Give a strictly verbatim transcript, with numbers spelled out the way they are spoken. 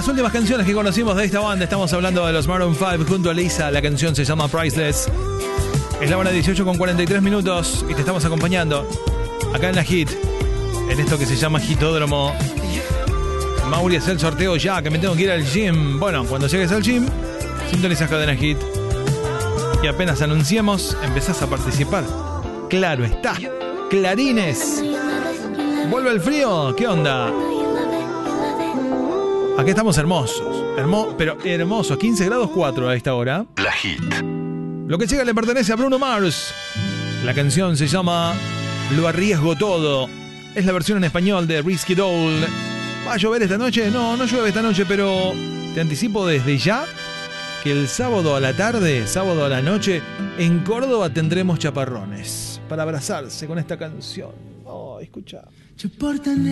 últimas canciones que conocimos de esta banda. Estamos hablando de los Maroon cinco junto a Lisa. La canción se llama Priceless. Es la hora dieciocho con cuarenta y tres minutos y te estamos acompañando acá en la Hit, en esto que se llama Hitódromo. Mauri, hace el sorteo ya, que me tengo que ir al gym. Bueno, cuando llegues al gym, sintonizas Cadena Hit y apenas anunciemos, empezás a participar. Claro está. Clarines. ¿Vuelve el frío? ¿Qué onda? Aquí estamos hermosos, hermo, pero hermosos, quince grados cuatro a esta hora. La Hit. Lo que llega le pertenece a Bruno Mars. La canción se llama Lo arriesgo todo. Es la versión en español de Risky Doll. ¿Va a llover esta noche? No, no llueve esta noche, pero te anticipo desde ya que el sábado a la tarde, sábado a la noche, en Córdoba tendremos chaparrones para abrazarse con esta canción. Oh, escucha.